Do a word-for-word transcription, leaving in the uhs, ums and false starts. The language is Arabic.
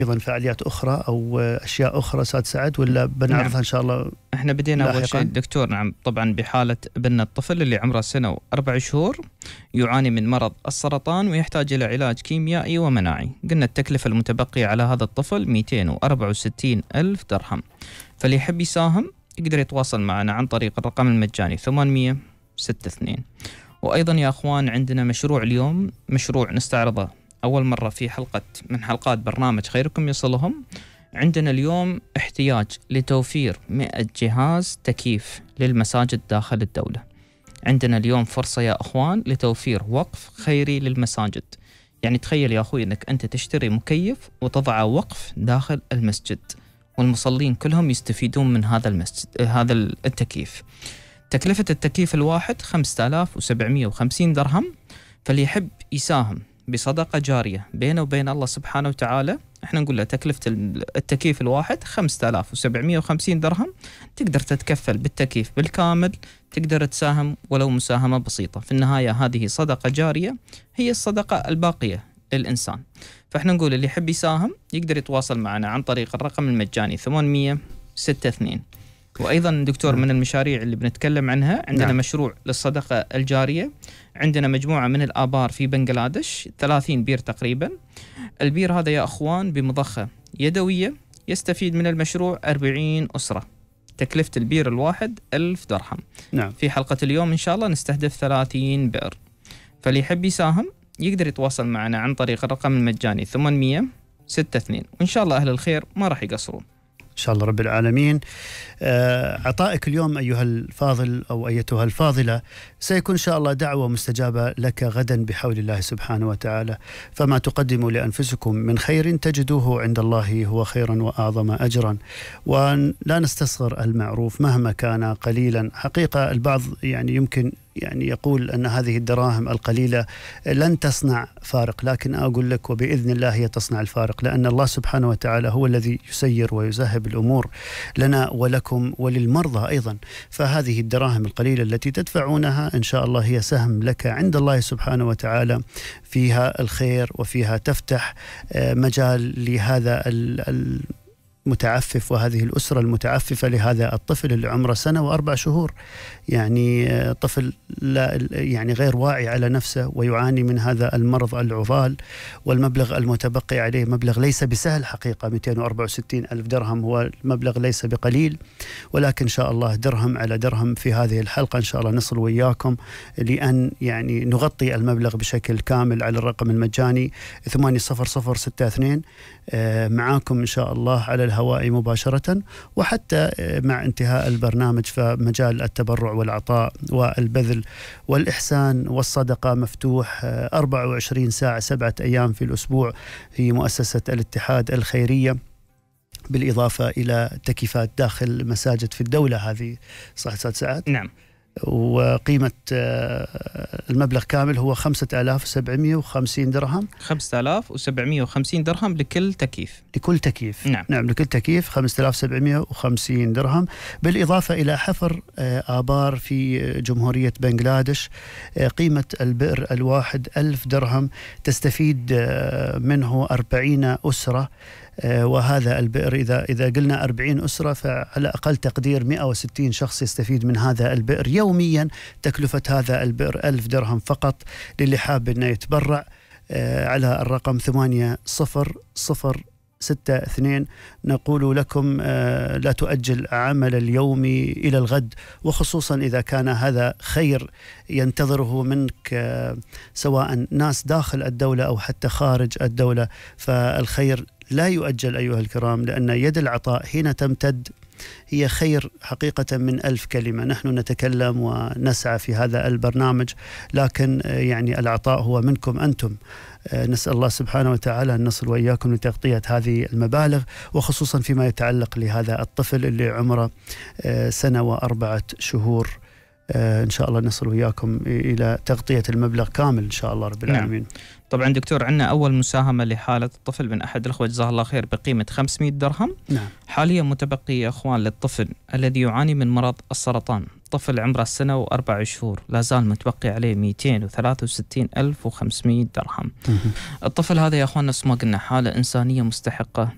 أيضا فعاليات أخرى أو أشياء أخرى أستاذ سعد، ولا بنعرضها نعم. إن شاء الله؟ احنا بدينا أول شيء دكتور نعم طبعا بحالة ابننا الطفل اللي عمره سنة وأربع شهور يعاني من مرض السرطان ويحتاج إلى علاج كيميائي ومناعي. قلنا التكلفة المتبقية على هذا الطفل مئتين وأربعة وستين ألف درهم. فاللي يحب يساهم يقدر يتواصل معنا عن طريق الرقم المجاني ثمانمئة وستة وستين. وأيضا يا أخوان عندنا مشروع اليوم، مشروع نستعرضه أول مرة في حلقة من حلقات برنامج خيركم يصلهم. عندنا اليوم احتياج لتوفير مئة جهاز تكييف للمساجد داخل الدولة. عندنا اليوم فرصة يا أخوان لتوفير وقف خيري للمساجد. يعني تخيل يا أخوي أنك أنت تشتري مكيف وتضعه وقف داخل المسجد، والمصلين كلهم يستفيدون من هذا المسجد هذا التكييف. تكلفة التكييف الواحد خمسة آلاف وسبعمئة وخمسين درهم. فاللي يحب يساهم بصدقة جارية بينه وبين الله سبحانه وتعالى، احنا نقول له تكلفة التكييف الواحد خمسة آلاف وسبعمئة وخمسين درهم، تقدر تتكفل بالتكييف بالكامل، تقدر تساهم ولو مساهمة بسيطة. في النهاية هذه صدقة جارية هي الصدقة الباقية للإنسان. فاحنا نقول اللي يحب يساهم يقدر يتواصل معنا عن طريق الرقم المجاني ثمانمئة وستة وستين. وأيضا دكتور من المشاريع اللي بنتكلم عنها عندنا نعم. مشروع للصدقة الجارية. عندنا مجموعة من الآبار في بنغلاديش، ثلاثين بير تقريبا. البير هذا يا أخوان بمضخة يدوية يستفيد من المشروع أربعين أسرة. تكلفة البير الواحد ألف درهم. نعم. في حلقة اليوم إن شاء الله نستهدف ثلاثين بئر. فاللي يحب يساهم يقدر يتواصل معنا عن طريق الرقم المجاني ثمانمئة وستة وستين، وإن شاء الله أهل الخير ما راح يقصرون إن شاء الله رب العالمين. عطائك اليوم أيها الفاضل أو أيتها الفاضلة سيكون إن شاء الله دعوة مستجابة لك غدا بحول الله سبحانه وتعالى. فما تقدموا لأنفسكم من خير تجدوه عند الله هو خيرا وأعظم أجرا. ولا نستصغر المعروف مهما كان قليلا. حقيقة البعض يعني يمكن يعني يقول أن هذه الدراهم القليلة لن تصنع فارق، لكن أقول لك وبإذن الله هي تصنع الفارق، لأن الله سبحانه وتعالى هو الذي يسير ويذهب الأمور لنا ولكم وللمرضى أيضا. فهذه الدراهم القليلة التي تدفعونها إن شاء الله هي سهم لك عند الله سبحانه وتعالى، فيها الخير وفيها تفتح مجال لهذا ال متعفف وهذه الأسرة المتعففة لهذا الطفل اللي عمره سنة وأربع شهور. يعني طفل لا يعني غير واعي على نفسه ويعاني من هذا المرض العضال، والمبلغ المتبقي عليه مبلغ ليس بسهل حقيقة. مئتين وأربعة وستين ألف درهم هو المبلغ ليس بقليل، ولكن إن شاء الله درهم على درهم في هذه الحلقة إن شاء الله نصل وياكم لأن يعني نغطي المبلغ بشكل كامل على الرقم المجاني ثمانية صفر صفر ستة اثنين. معاكم إن شاء الله على الهواء مباشرة، وحتى مع انتهاء البرنامج فمجال التبرع والعطاء والبذل والإحسان والصدقة مفتوح أربعة وعشرين ساعة سبعة أيام في الأسبوع في مؤسسة الاتحاد الخيرية، بالإضافة إلى تكييفات داخل مساجد في الدولة. هذه صح أستاذ سعد؟ نعم. وقيمة المبلغ كامل هو خمسة آلاف وسبعمئة وخمسين درهم. خمسة آلاف وسبعمئة وخمسين درهم لكل تكييف. لكل تكييف. نعم. نعم لكل تكييف خمسة آلاف وسبعمئة وخمسين درهم، بالإضافة إلى حفر آبار في جمهورية بنغلاديش. قيمة البئر الواحد ألف درهم، تستفيد منه أربعين أسرة. وهذا البئر إذا إذا قلنا أربعين أسرة فعلى أقل تقدير مئة وستين شخص يستفيد من هذا البئر يوميا. تكلفة هذا البئر ألف درهم فقط. للي حاب إنه يتبرع على الرقم ثمانية صفر صفر ستة اثنين نقول لكم لا تؤجل عمل اليوم إلى الغد، وخصوصا إذا كان هذا خير ينتظره منك سواء ناس داخل الدولة أو حتى خارج الدولة. فالخير لا يؤجل أيها الكرام، لأن يد العطاء حين تمتد هي خير حقيقة من ألف كلمة. نحن نتكلم ونسعى في هذا البرنامج، لكن يعني العطاء هو منكم أنتم. نسأل الله سبحانه وتعالى أن نصل وإياكم لتغطية هذه المبالغ، وخصوصا فيما يتعلق لهذا الطفل اللي عمره سنة وأربعة شهور. إن شاء الله نصل وإياكم إلى تغطية المبلغ كامل إن شاء الله رب العالمين. نعم. طبعا دكتور عندنا أول مساهمة لحالة الطفل من أحد الأخوة جزاه الله خير بقيمة خمسمئة درهم. نعم. حاليا متبقي يا أخوان للطفل الذي يعاني من مرض السرطان، طفل عمره سنة وأربع شهور، لا زال متبقي عليه مئتين وثلاثة وستين ألف وخمسمئة درهم. الطفل هذا يا أخوان نفس ما قلنا حالة إنسانية مستحقة